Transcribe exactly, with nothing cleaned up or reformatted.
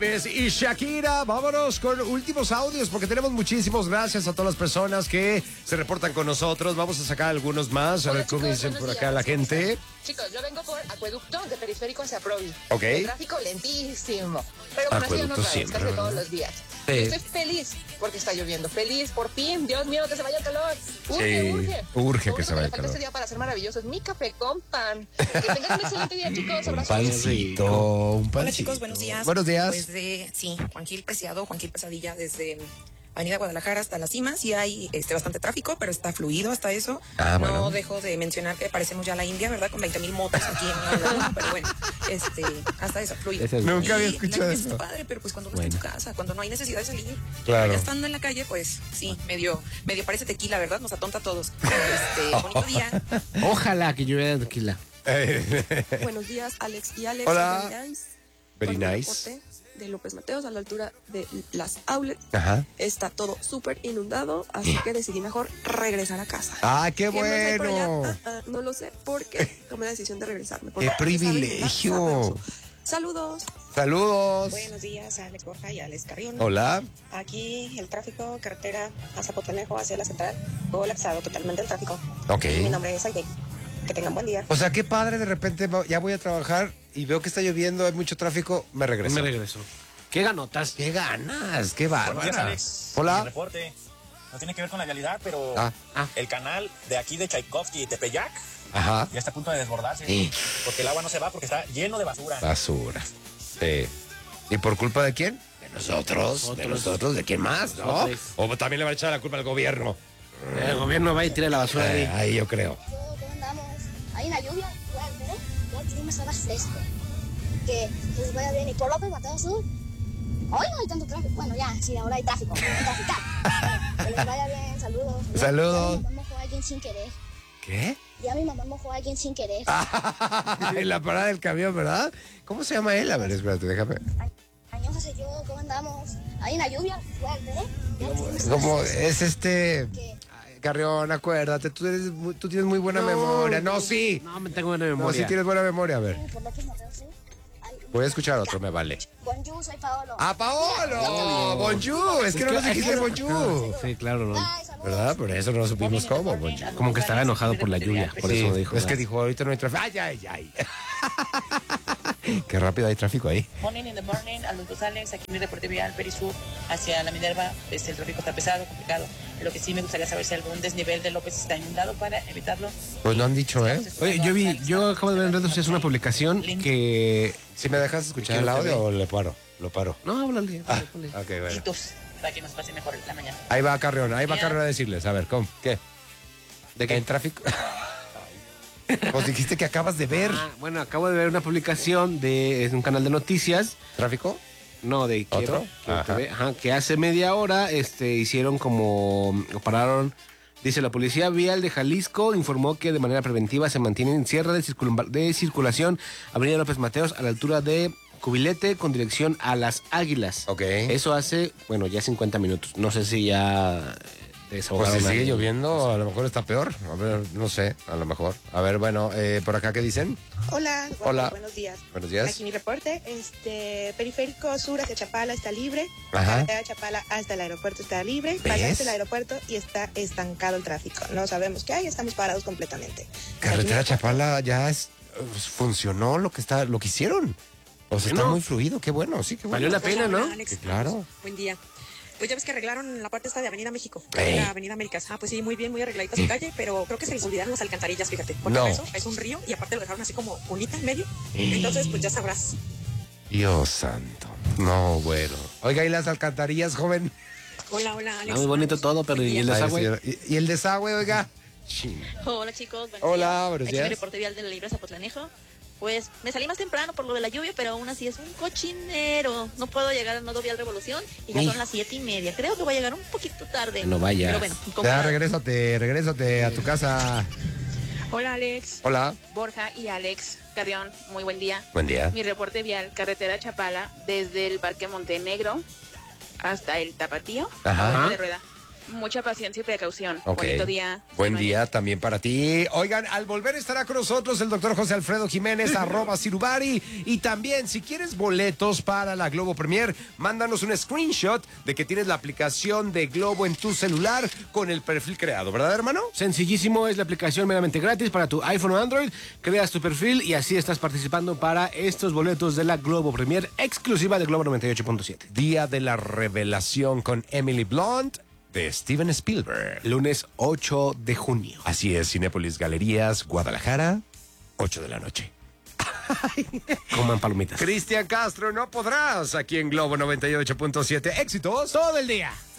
Y Shakira, vámonos con últimos audios porque tenemos muchísimos. Gracias a todas las personas que se reportan con nosotros. Vamos a sacar algunos más. A ver cómo dicen por acá la gente. Chicos, yo vengo por acueducto de Periférico hacia Provi. Ok. El tráfico lentísimo. Pero bueno, así no siempre, casi todos los días. Sí. Estoy feliz porque está lloviendo. Feliz, por fin. Dios mío, que se vaya el calor. Urge, Sí, urge. urge que se vaya el falta calor. este día para ser maravilloso es mi café con pan. Que tengan un excelente día, chicos. Un Abrazos. pancito, un pancito. Hola chicos, buenos días. Buenos días. Pues de, sí, Juan Gil Preciado, Juan Gil Pesadilla, desde Avenida Guadalajara hasta La Cima. Sí hay este, bastante tráfico, pero está fluido hasta eso. Ah, no bueno. dejo de mencionar que parecemos ya la India, ¿verdad? Con veinte mil motos aquí en la lado, pero bueno, este, hasta eso, fluido. Ese es Nunca Y había la escuchado lluvia eso. está padre, pero pues cuando uno Bueno. está en su casa, cuando no hay necesidad de salir, Claro. ya estando en la calle, pues sí, medio, medio parece tequila, ¿verdad? Nos atonta a todos. Este, bonito día. Ojalá que lluviera tequila. Buenos días, Alex y Alex. Hola. Very nice. Very Con el nice. reporte de López Mateos a la altura de las outlets. Ajá. Está todo súper inundado, así que decidí mejor regresar a casa. ¡Ah, qué ¿Qué más hay por allá? bueno! Ah, ah, no lo sé porque tomé la decisión de regresarme. porque ¡Qué sabe inundar privilegio! sabroso. Saludos. Saludos. Buenos días, Alex Borja y Alex Carrión. Hola. Aquí el tráfico, carretera a Zapotlanejo hacia la central, colapsado totalmente el tráfico. Ok. Mi nombre es Aide. Que tengan buen día. O sea, qué padre, de repente va- ya voy a trabajar y veo que está lloviendo, hay mucho tráfico, me regreso. Me regreso. ¿Qué ganotas? ¡Qué ganas! ¡Qué Buenos días, bárbara! Alex. Hola. Mi reporte no tiene que ver con la realidad, pero Ah, ah. el canal de aquí de Tchaikovsky y Tepeyac Ajá. ya está a punto de desbordarse. Sí. Porque el agua no se va porque está lleno de basura. Basura. Sí. ¿Y por culpa de quién? De nosotros. De Nosotros. nosotros. ¿De quién más? ¿No? Nosotros. O también le va a echar la culpa al gobierno. El gobierno va y tira la basura Eh, ahí. ahí yo creo. ¿Cómo andamos? Hay una lluvia fuerte, ¿eh? Ya el clima está más fresco. Que les vaya bien. Y por López Mateo Sur, hoy no hay tanto tráfico. Bueno, ya, sí, ahora hay tráfico. Hay traficar. Que les vaya bien. Saludos. Saludos. Ya mi mamá mojó a alguien sin querer. ¿Qué? Ya mi mamá mojó a alguien sin querer. En la parada del camión, ¿verdad? ¿Cómo se llama él? A ver, espérate, déjame. Años hace yo, ¿cómo andamos? Hay una lluvia fuerte, ¿eh? Ya el clima está ¿Cómo más fresco. es este? Que Ay, Carrión, acuérdate, tú, eres muy- tú tienes muy buena memoria. No, sí. No, me tengo buena No, sí memoria. tienes buena memoria. A ver, por López Mateo Sur. hay un- voy a escuchar otro, me vale. Bonjour, soy Paolo. ¡Ah, Paolo! ¡Bonjour! Es que no nos dijiste bonjour. Sí, claro, no. Ay, saludos. ¿Verdad? Por eso no supimos cómo, bonjour. Como que estaba enojado por la lluvia. Por Sí, eso dijo. es que dijo, ahorita no hay tráfico. ¡Ay, ay, ay! Qué rápido hay tráfico ahí. Morning in the morning, a los dos Alex, aquí mi reporte vial Perisur hacia la Minerva, este, el tráfico está pesado, complicado. Lo que sí me gustaría saber si algún desnivel de López está inundado para evitarlo. Pues no han dicho, ¿eh? Oye, yo vi, yo acabo de ver en redes sociales una publicación que... Si me dejas escuchar el audio o le paro, lo paro. No, háblale. Ah, háblale. ok, bueno. Hitos, para que nos pase mejor la mañana. Ahí va Carrión, ahí va Ya. Carrión a decirles, a ver, ¿cómo? ¿Qué? ¿De qué? ¿En tráfico? Pues dijiste que acabas de ver. Ah, bueno, acabo de ver una publicación de es un canal de noticias. ¿Tráfico? No, de ¿Otro? Quiero- Quiero Ajá. T V, ajá, que hace media hora este, hicieron como, o pararon, dice la Policía Vial de Jalisco informó que de manera preventiva se mantiene en cierre de, circul- de circulación Avenida López Mateos a la altura de Cubilete con dirección a Las Águilas. Ok. Eso hace, bueno, ya cincuenta minutos. No sé si ya eh, Pues desahogaron. si sigue a- lloviendo, a lo mejor está peor. A ver, no sé, a lo mejor. A ver, bueno, eh, por acá, ¿qué dicen? Hola, Hola. buenos días. Buenos días. Aquí mi reporte, este periférico sur hacia Chapala está libre, Ajá. carretera de Chapala hasta el aeropuerto está libre, ¿Ves? pasaste el aeropuerto y está estancado el tráfico. No sabemos qué hay, estamos parados completamente. Carretera Aquí- Chapala ya es, pues, funcionó lo que está, lo que hicieron. O sea, está Bueno. muy fluido, qué bueno, sí, qué bueno. Valió la pena, ¿no? Hola, Alex. Que claro. Buen día. Pues ya ves que arreglaron la parte esta de Avenida México, Eh. la Avenida Américas. Ah, pues sí, muy bien, muy arregladita su calle, pero creo que se les olvidaron las alcantarillas, fíjate. Porque No. eso es un río y aparte lo dejaron así como unita en medio. Entonces, pues ya sabrás. Dios santo. No, bueno. Oiga, ¿y las alcantarillas, joven? Hola, hola, Alex. Ah, muy bonito todo, pero ¿y el Ay, desagüe? señora. ¿Y, y el desagüe, oiga? Chin. Hola chicos, buenos Hola, días. buenos Aquí días. mi reporte vial de la Libre Zapotlanejo. Pues me salí más temprano por lo de la lluvia, pero aún así es un cochinero. No puedo llegar al nodo vial Revolución y ya Ni- son las siete y media. Creo que voy a llegar un poquito tarde. No vayas. Pero bueno, como Ya, nada. regrésate, regrésate a tu casa. Hola Alex, Hola. Borja y Alex Carrión, muy buen día. Buen día. Mi reporte vial, carretera Chapala, desde el Parque Montenegro hasta el Tapatío, Ajá. Puente de Rueda. Mucha paciencia y precaución. Ok. Bonito día. Buen No hay- día también para ti. Oigan, al volver estará con nosotros el doctor José Alfredo Jiménez, arroba Cirubari. Y también, si quieres boletos para la Globo Premier, mándanos un screenshot de que tienes la aplicación de Globo en tu celular con el perfil creado, ¿verdad, hermano? Sencillísimo, es la aplicación meramente gratis para tu iPhone o Android. Creas tu perfil y así estás participando para estos boletos de la Globo Premier exclusiva de Globo noventa y ocho punto siete. Día de la revelación con Emily Blunt de Steven Spielberg. Lunes ocho de junio. Así es, Cinépolis Galerías, Guadalajara, ocho de la noche. Coman palomitas. Cristian Castro, no podrás aquí en Globo noventa y ocho punto siete. Éxitos Todo el día.